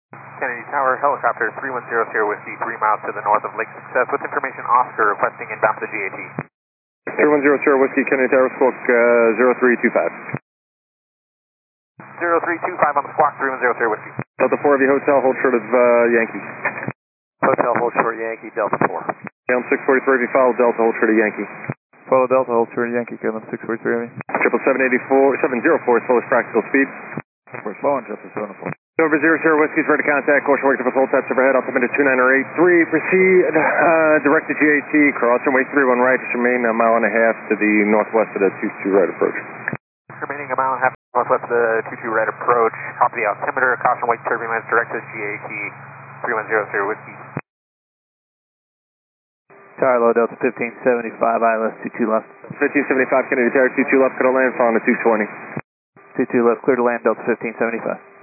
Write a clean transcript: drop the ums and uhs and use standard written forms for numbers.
Kennedy Tower, helicopter 3100 Whiskey, 3 miles to the north of Lake Success with information Oscar requesting inbound to GAT. 3100 Whiskey, Kennedy Tower, squawk 0325. 0325 on the squawk, 3100 Whiskey. Delta 4 of your hotel, hold short of Yankee. Hotel, hold short Yankee, Delta 4. KLM 643, if you follow Delta, hold short of Yankee. Follow Delta, hold short of Yankee, KLM 643. 777-84, 704 is slowest practical speed. We're slowing, 774. Over 00 Whiskey's ready to contact. Caution wait for hold taps overhead. Altimeter 29883. Proceed direct to GAT. Cross runway 31 right. Just remain a mile and a half to the northwest of the 22 right approach. Remaining a mile and a half northwest of the 22 right approach. Copy the altimeter. Caution wait turbulence direct to GAT. 3100 Whiskey. Tower low Delta 1575, ILS 22 left. 1575 Kennedy Tower, 22 left, clear to land, following the 220. 22 left, clear to land, Delta 1575.